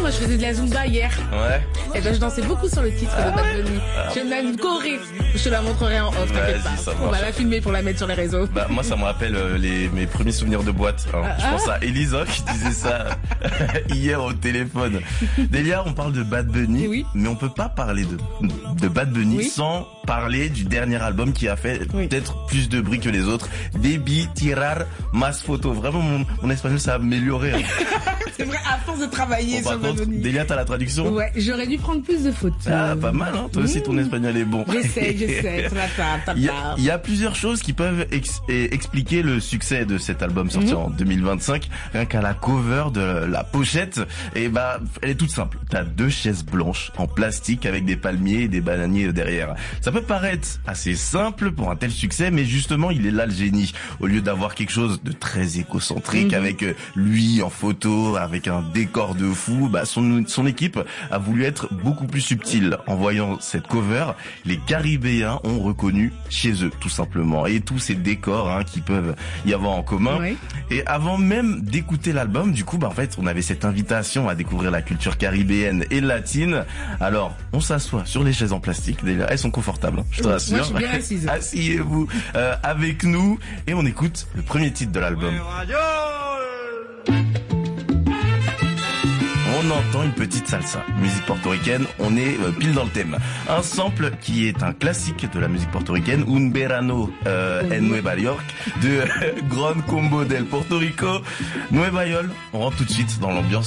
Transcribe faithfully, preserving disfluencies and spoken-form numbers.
moi je faisais de la Zumba hier. Ouais. Et ben je dansais beaucoup sur le titre Ah de Bad ouais. Bunny. Ah. Je mets une choré. Je te la montrerai en off, t'inquiète Vas-y, pas. ça On va marche. la filmer pour la mettre sur les réseaux. Bah moi ça me rappelle euh, les mes premiers souvenirs de boîte. Alors, Ah, je pense à Elisa qui disait ça hier au téléphone. Delia, on parle de Bad Bunny, Oui. mais on peut pas parler de de Bad Bunny Oui. sans parler du dernier album qui a fait Oui. peut-être plus de bruit que les autres. Baby Tirar Mas Photo. Vraiment mon, mon espagnol s'est amélioré. Hein. C'est vrai, à force de travailler Bon, sur par Bad contre, Bunny. Delia, t'as la traduction? Ouais, j'aurais dû prendre plus de fautes. Ah, pas mal, hein. Toi aussi, ton Mmh. espagnol est bon. J'essaie, j'essaie. Il y, a, il y a plusieurs choses qui peuvent ex- et expliquer le succès de cet album sorti Mhm. en deux mille vingt-cinq. Rien qu'à la cover de la pochette, et bah, elle est toute simple. T'as deux chaises blanches en plastique avec des palmiers et des bananiers derrière. Ça peut paraître assez simple pour un tel succès, mais justement, il est là le génie. Au lieu d'avoir quelque chose de très écocentrique Mhm. avec lui en photo, avec un décor de fou, bah, son, son équipe a voulu être beaucoup plus subtile. En voyant cette cover, les Caribéens ont reconnu chez eux, tout simplement. Et tous ces décors hein, qui peuvent y avoir en commun. Oui. Et avant même d'écouter l'album, du coup, bah, en fait, on avait cette invitation à découvrir la culture caribéenne et latine. Alors, on s'assoit sur les chaises en plastique. Déjà, elles sont confortables, hein, je te Oui, rassure. moi, je suis bien assise. Asseyez-vous euh, avec nous et on écoute le premier titre de l'album. On entend une petite salsa, musique portoricaine, on est euh, pile dans le thème. Un sample qui est un classique de la musique portoricaine, Un Verano euh, en Nueva York, de euh, Gran Combo del Porto Rico. Nueva York, on rentre tout de suite dans l'ambiance.